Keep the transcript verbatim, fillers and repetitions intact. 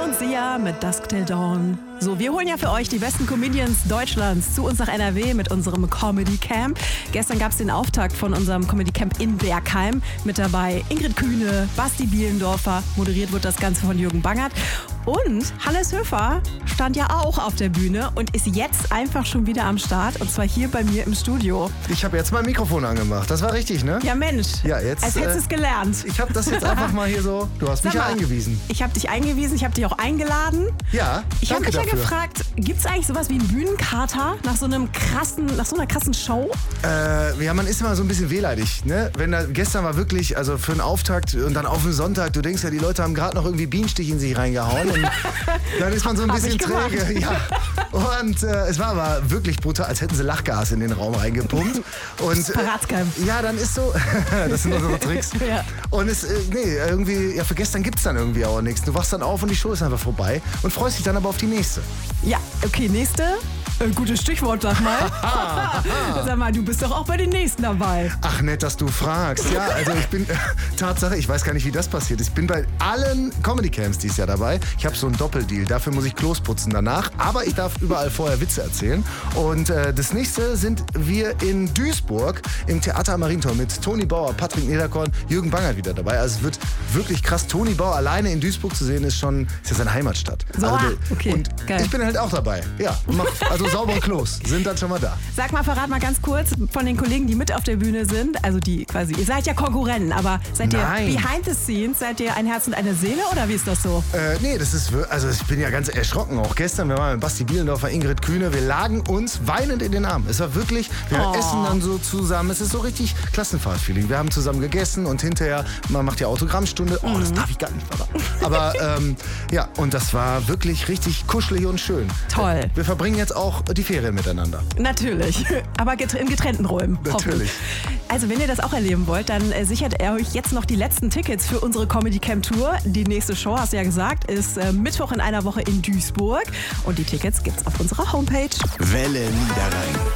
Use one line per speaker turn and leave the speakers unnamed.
und Sia mit Dusk Till Dawn. So, wir holen ja für euch die besten Comedians Deutschlands zu uns nach N R W mit unserem Comedy Camp. Gestern gab es den Auftakt von unserem Comedy Camp in Bergheim. Mit dabei Ingrid Kühne, Basti Bielendorfer, moderiert wird das Ganze von Jürgen Bangert. Und Hannes Höfer stand ja auch auf der Bühne und ist jetzt einfach schon wieder am Start. Und zwar hier bei mir im Studio.
Ich habe jetzt mein Mikrofon angemacht. Das war richtig, ne?
Ja, Mensch.
Ja, jetzt,
als hättest du
äh,
es gelernt.
Ich habe das jetzt einfach mal hier so... Du hast mich ja eingewiesen.
Ich habe dich eingewiesen, ich habe dich auch eingeladen.
Ja,
Ich habe
danke
mich ja
dafür.
gefragt, gibt es eigentlich sowas wie einen Bühnenkater nach so einem krassen, nach so einer krassen Show?
Äh, ja, man ist immer so ein bisschen wehleidig, ne? Wenn da, gestern war wirklich, also für einen Auftakt und dann auf den Sonntag, du denkst ja, die Leute haben gerade noch irgendwie Bienenstich in sich reingehauen und dann ist man so ein
Hab
bisschen
ich gemacht.
träge. Ja. Und äh, es war aber wirklich brutal, als hätten sie Lachgas in den Raum reingepumpt. Und, äh,
Paratskeim.
ja, dann ist so, das sind unsere Tricks.
Ja.
Und es, äh, nee, irgendwie, ja, für gestern gibt's dann irgendwie auch nichts. Du wachst dann auf und die Show ist einfach vorbei und freust dich dann aber auf die nächste.
Ja, okay, nächste. Äh, gutes Stichwort, sag mal. Sag mal, du bist doch auch bei den nächsten dabei.
Ach, nett, dass du fragst. Ja, also ich bin, äh, Tatsache, ich weiß gar nicht, wie das passiert ist. Ich bin bei allen Comedy-Camps dieses Jahr dabei. Ich habe so einen Doppeldeal. Dafür muss ich Klos putzen danach. Aber ich darf überall vorher Witze erzählen. Und äh, das nächste sind wir in Duisburg im Theater am Marientor mit Toni Bauer, Patrick Niederkorn, Jürgen Bangert wieder dabei. Also es wird wirklich krass. Toni Bauer alleine in Duisburg zu sehen, ist schon, ist ja seine Heimatstadt.
So,
also,
ah, okay,
und
geil.
ich bin halt auch dabei. Ja, mach, also saubere Klos sind dann schon mal da.
Sag mal, verrat mal ganz kurz von den Kollegen, die mit auf der Bühne sind. Also die quasi, ihr seid ja Konkurrenten, aber seid
Nein.
ihr behind the scenes? Seid ihr ein Herz und eine Seele oder wie ist das so?
Äh, nee, das ist, wir- also ich bin ja ganz erschrocken. Auch gestern, wir waren mit Basti Bielendorfer, Ingrid Kühne, wir lagen uns weinend in den Armen. Es war wirklich, wir
Oh.
essen dann so zusammen. Es ist so richtig Klassenfahrt-Feeling. Wir haben zusammen gegessen und hinterher, man macht ja Autogrammstunde. Oh, das darf ich gar nicht verraten. Aber ähm, ja, und das war wirklich richtig kuschelig und schön.
Toll.
Wir verbringen jetzt auch die Ferien miteinander.
Natürlich, aber getr- in getrennten Räumen.
Natürlich.
hoffentlich. Also wenn ihr das auch erleben wollt, dann äh, sichert er euch jetzt noch die letzten Tickets für unsere Comedy Camp Tour. Die nächste Show, hast du ja gesagt, ist äh, Mittwoch in einer Woche in Duisburg. Und die Tickets gibt's auf unserer Homepage.
Welle Niederrhein.